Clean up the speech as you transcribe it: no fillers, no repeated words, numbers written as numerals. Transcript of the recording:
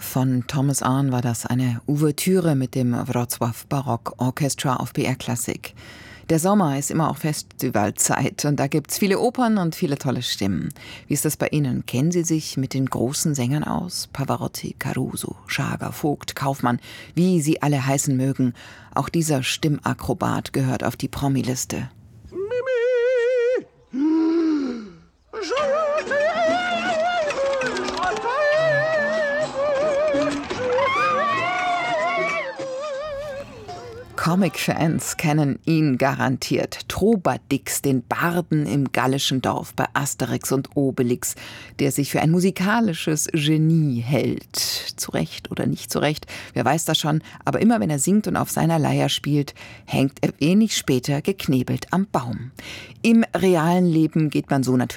Von Thomas Arne war das eine Ouvertüre mit dem Wrocław Barock Orchestra auf BR Classic. Der Sommer ist immer auch Festivalzeit und da gibt's viele Opern und viele tolle Stimmen. Wie ist das bei Ihnen? Kennen Sie sich mit den großen Sängern aus? Pavarotti, Caruso, Schager, Vogt, Kaufmann, wie sie alle heißen mögen. Auch dieser Stimmakrobat gehört auf die Promi-Liste. Comic-Fans kennen ihn garantiert. Trobadix, den Barden im gallischen Dorf bei Asterix und Obelix, der sich für ein musikalisches Genie hält. Zu Recht oder nicht zu Recht, wer weiß das schon, aber immer wenn er singt und auf seiner Leier spielt, hängt er wenig später geknebelt am Baum. Im realen Leben geht man so natürlich